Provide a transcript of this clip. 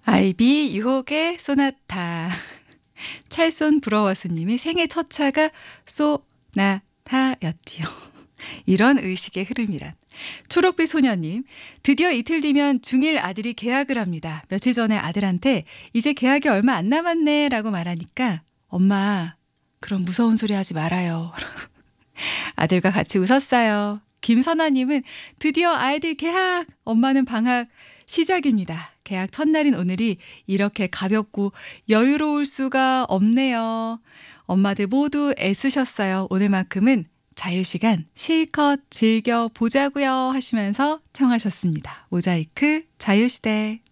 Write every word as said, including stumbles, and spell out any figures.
아이비 유혹의 소나타. 찰손 부러워수님이 생애 첫 차가 소나타였지요. 이런 의식의 흐름이란. 초록빛 소녀님, 드디어 이틀 뒤면 중일 아들이 개학을 합니다. 며칠 전에 아들한테 이제 개학이 얼마 안 남았네 라고 말하니까 엄마, 그런 무서운 소리 하지 말아요. 아들과 같이 웃었어요. 김선아님은 드디어 아이들 개학, 엄마는 방학 시작입니다. 개학 첫날인 오늘이 이렇게 가볍고 여유로울 수가 없네요. 엄마들 모두 애쓰셨어요. 오늘만큼은 자유시간 실컷 즐겨보자고요 하시면서 청하셨습니다. 모자이크 자유시대.